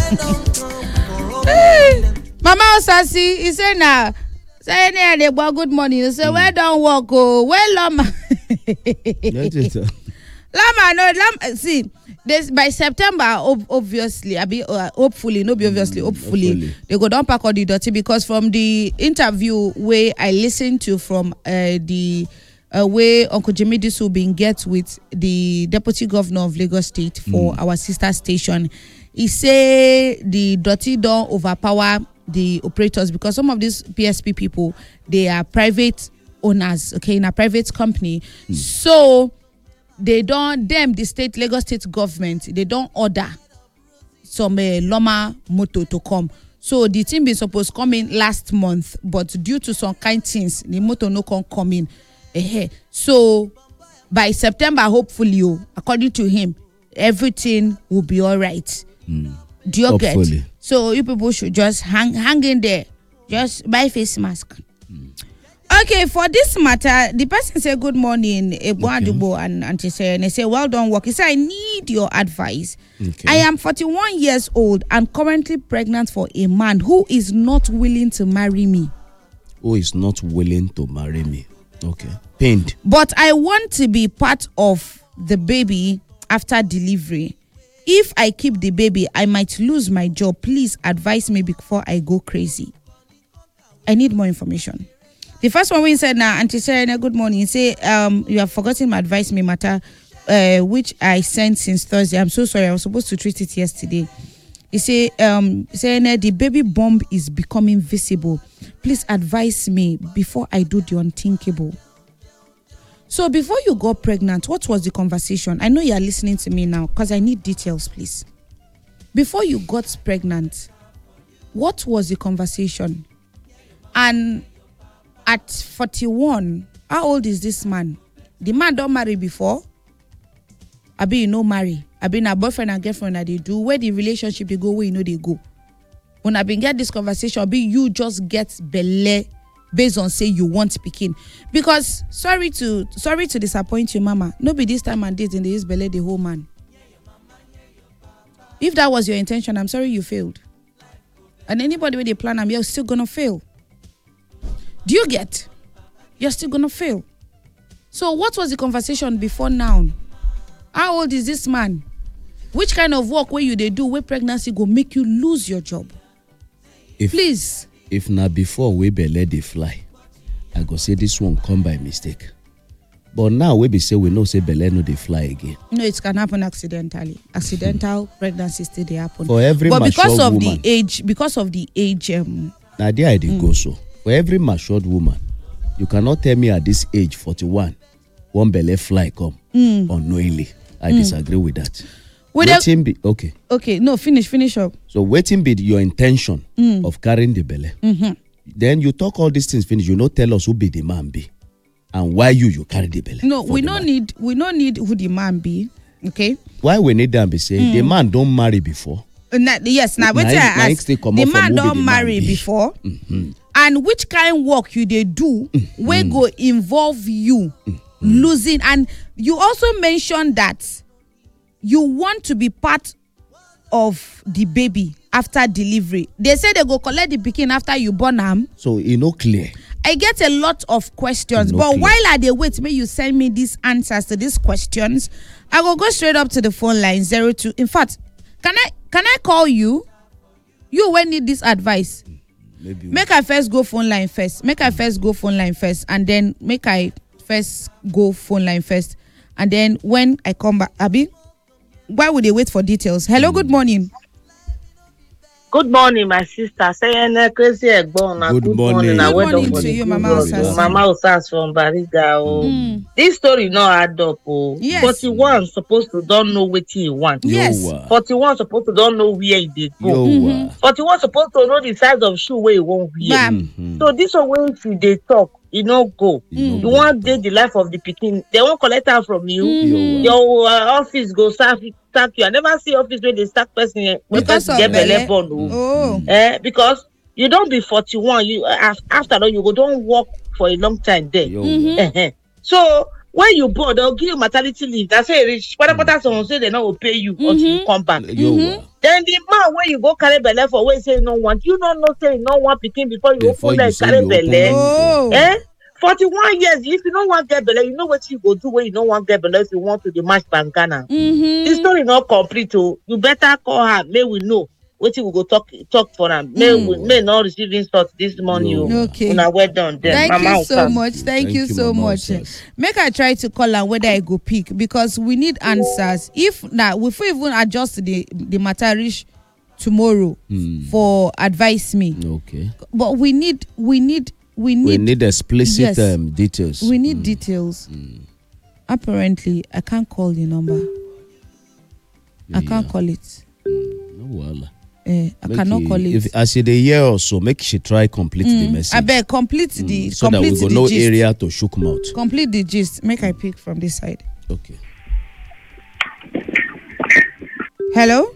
Mama Osasi, he say now. Say any good morning. He say where don't walk where Lama. Lama no see this by September obviously hopefully they go down pack all the dirty because from the interview where I listened to from the way Uncle Jimmy Disu been get with the deputy governor of Lagos State for our sister station, he say the dirty don't overpower the operators because some of these PSP people, they are private owners, okay, in a private company. So they don't, the state, Lagos State government, they don't order some Loma motor to come. So the team been supposed to come in last month, but due to some kind things, the motor no can come in. So by September, hopefully, according to him, everything will be all right. Do you get? So you people should just hang in there. Just buy face mask. Okay, for this matter, the person say good morning, and she say, and they say, well done work. He say, I need your advice. Okay. I am 41 years old and currently pregnant for a man who is not willing to marry me. Who is not willing to marry me? Okay. Pained. But I want to be part of the baby after delivery. If I keep the baby, I might lose my job. Please advise me before I go crazy. I need more information. The first one we said now, Auntie Serena, good morning. You say, you have forgotten my advice me matter, which I sent since Thursday. I'm so sorry. I was supposed to treat it yesterday. You say, Serena, the baby bump is becoming visible. Please advise me before I do the unthinkable. So before you got pregnant, what was the conversation? I know you are listening to me now because I need details, please. Before you got pregnant, what was the conversation? And at 41, how old is this man? The man don't marry before? Abi you no marry? Abi na boyfriend and girlfriend that they do? Where the relationship they go, where you know they go? When I been get this conversation, Abi you just get belle based on say you want pikin. Because sorry to disappoint you, mama. No be this time and date in the use belle the whole man. If that was your intention, I'm sorry you failed. And anybody with a plan, you're still gonna fail. Do you get? You're still gonna fail. So what was the conversation before now? How old is this man? Which kind of work where you they do where pregnancy go make you lose your job? Please. If not before we belle they fly, I go say this one come by mistake. But now we be say we know say belle no they fly again. No, it can happen accidentally. Accidental pregnancy still they happen. For every but because of woman, the age, now there I did go so. For every matured woman, you cannot tell me at this age 41, one belle fly come unknowingly. I disagree with that. Waiting be okay. Okay, no, finish up. So waiting be your intention of carrying the belly. Then you talk all these things finish. You not tell us who be the man be and why you carry the belly. No, we don't need who the man be. Okay. Why we need them be say the man don't marry before. Yes, now wait till I ask. The man don't marry before. And which kind of work you they do where go involve you losing? And you also mentioned that you want to be part of the baby after delivery. They say they go collect the pikin after you born them. So you know clear. I get a lot of questions, but clear. While I they wait, may you send me these answers to these questions. I will go straight up to the phone line 02. In fact, can I call you? You will need this advice. Maybe make I first go phone line first. And then make I first go phone line first. And then when I come back, Abi, why would they wait for details? Hello, good morning. Good morning, my sister. Saying crazy Egbon. Good morning. Good morning to you, Mama Osas. Mama Osas from Bariga. This story no add up. Yes. 41 supposed to don't know what he want. Yes. 41 supposed to don't know where he go. 41 supposed to know the size of shoe where he won't wear. So this way if they talk, you know go. You want the life of the pikin. They won't collect her from you. Your office go sack you. I never see office where they stack person when person get belle born. Because you don't be 41. You after all you go don't work for a long time there. So when you born, they'll give you maternity leave. That's say rich. Whatever someone say they not will pay you until you come back. Then the man when you go carry belle for when say no want, you don't know say no one picking before you open like carry belle. 41 years, if you don't want get belle, you know what you go do when you don't want get belle if you want to the match Bangana. This story not complete. Oh, you better call her. May we know what you go talk for them. May not receive insult this morning. Okay. Una well done. Then. Thank you so much. Thank you so much. Make I try to call her whether I go pick because we need answers. If we even adjust the matter reach tomorrow for advise me. Okay. But we need explicit details. We need details. Apparently, I can't call the number. I can't call it. No, well. I cannot call it. If as a year or so, make she try complete the message. I bet complete the so complete that we go no gist. Area to shook mouth. Complete the gist. Make I pick from this side. Okay. Hello.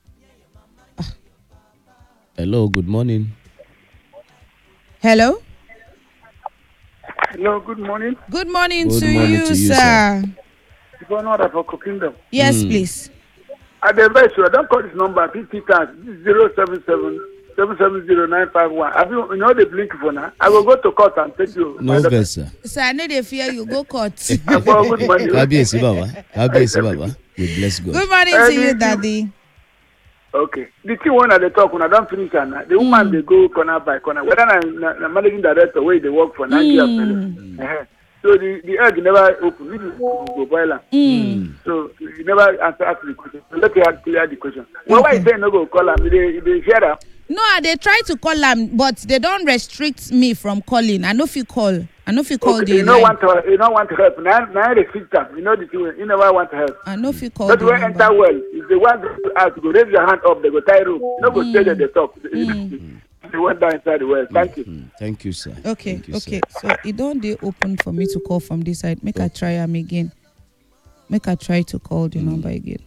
Hello. Good morning. Hello. Hello. Good morning. Good morning to you, sir. You don't know that for Kingdom. Yes, please. I advise you, don't call this number 50 times. This is 077-770-951. Have you know the blink for now? I will go to court and take you. No, sir. Sir, I need to fear you. Go court. Good morning. Kabiyesi Baba. We bless God. Good morning to you, Daddy. Okay. The thing when they talk, when I don't finish, the woman they go corner by corner. Whether I'm managing director, where they work for 90 years. So the egg never open. This is go boiler. So you never ask the question. So let me clear the question. Well, why is there no go call them? They hear that? No, they try to call them, but they don't restrict me from calling. I know if you call. I know if you call the you don't want to help. Now restrict them. You know the thing. You never want to help. I know if you call. But when enter well, if they want to ask, go raise your hand up. They go tie room. You know go stay there. They talk. They went down inside the well. Thank you. Thank you, sir. Okay. You, okay. Sir. So it don't they open for me to call from this side. Make I try them again. Make I try to call the number again.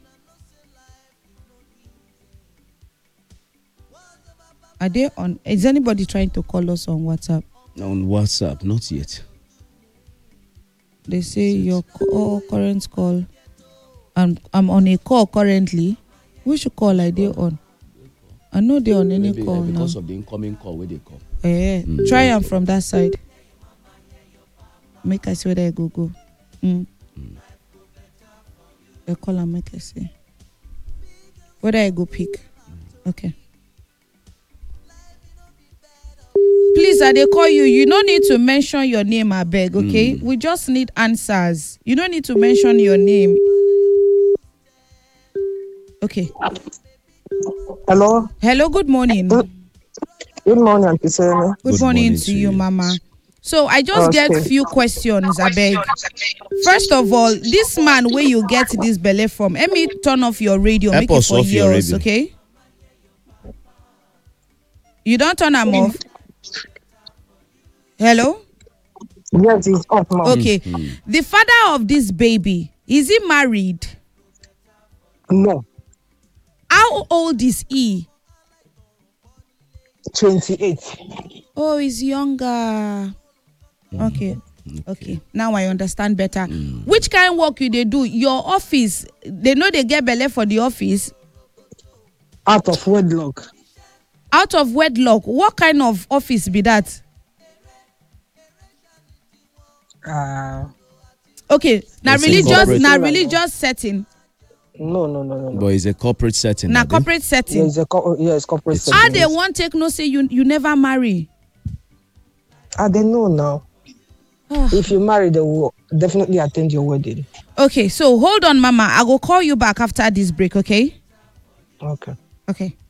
Are they on? Is anybody trying to call us on WhatsApp? On WhatsApp, not yet. They say your current call. I'm on a call currently. Which call are they on? I know they're on any call now. Because of the incoming call where they call. Try them from that side. Make I see whether I go. They call and make I see. Whether I go pick. Okay. Please, they call you. You don't need to mention your name, I beg, okay? We just need answers. You don't need to mention your name. Okay. Hello. Hello, good morning. Good morning, Auntie Sene. Good morning to you, Mama. So I just get a few questions, I beg. First of all, this man where you get this belly from, let me turn off your radio, make it for yours, okay? You don't turn them off? Hello? Yes, it's off, Mom. Okay. The father of this baby, is he married? No. How old is he? 28. Oh, he's younger. Okay. Now I understand better. Which kind of work you they do? Your office, they know they get belly for the office? Out of wedlock. Out of wedlock. What kind of office be that? Okay. Now religious setting. No. But it's a corporate setting. Now corporate setting. Yeah, it's corporate setting. How they won't take no say you never marry? They know now. If you marry, they will definitely attend your wedding. Okay, so hold on, Mama. I will call you back after this break, okay? Okay. Okay.